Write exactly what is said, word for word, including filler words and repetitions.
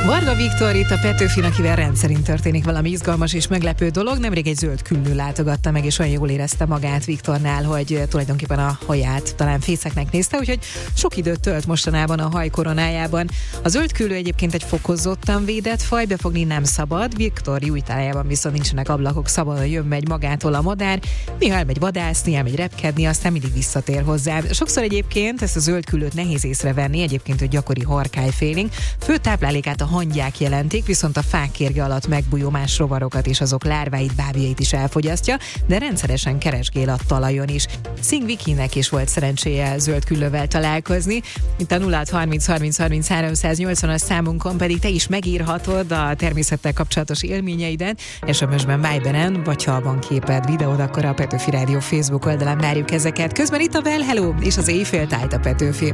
Varga Viktor itt a Petőfin, akivel rendszerint történik valami izgalmas és meglepő dolog. Nemrég egy zöld küllő látogatta meg, és olyan jól érezte magát Viktornál, hogy tulajdonképpen a haját talán fészeknek nézte, úgyhogy sok időt tölt mostanában a haj koronájában. A zöld küllő egyébként egy fokozottan védett faj, befogni nem szabad. Viktor jújtájában viszont nincsenek ablakok, szabadon jön-megy magától a madár, néha elmegy vadászni, elmegy repkedni, aztán mindig visszatér hozzá. Sokszor egyébként ezt a zöld küllőt nehéz észrevenni, egyébként, hogy gyakori harkályfélénk. Fő táplálékát a hangyák jelentik, viszont a fák kérge alatt megbújó más rovarokat és azok lárváit, bábjait is elfogyasztja, de rendszeresen keresgél a talajon is. Szing Vikinek is volt szerencséje zöld küllővel találkozni. Itt a nulla hat harminc harminc harminc háromszáznyolcvanas számunkon pedig te is megírhatod a természettel kapcsolatos élményeidet, es em es-ben, Viberen, vagy ha van képed, videód, akkor a Petőfi Rádió Facebook oldalán várjuk ezeket. Közben itt a Well Hello és az éjféltájt a Petőfi.